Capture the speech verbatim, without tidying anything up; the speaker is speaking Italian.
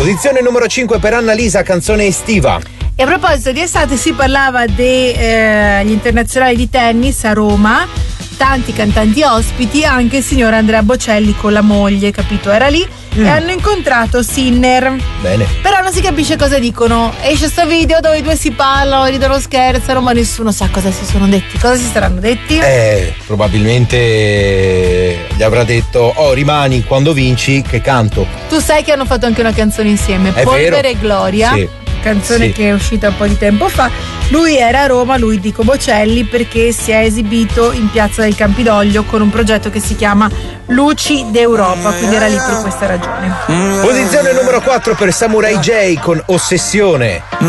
Posizione numero cinque per Annalisa, canzone estiva. E a proposito di estate si parlava degli eh, internazionali di tennis a Roma, tanti cantanti ospiti, anche il signor Andrea Bocelli con la moglie, capito? Era lì mm. e hanno incontrato Sinner. Bene. Però non si capisce cosa dicono. Esce sto video dove i due si parlano, ridono, scherzano, ma nessuno sa cosa si sono detti. Cosa si saranno detti? Eh, probabilmente gli avrà detto: oh, rimani quando vinci che canto. Tu sai che hanno fatto anche una canzone insieme, È Polvere vero? e Gloria. Sì. Canzone sì. che è uscita un po' di tempo fa. Lui era a Roma, lui dico Bocelli, perché si è esibito in Piazza del Campidoglio con un progetto che si chiama Luci d'Europa, quindi era lì per questa ragione. Posizione numero quattro per Samurai J con Ossessione.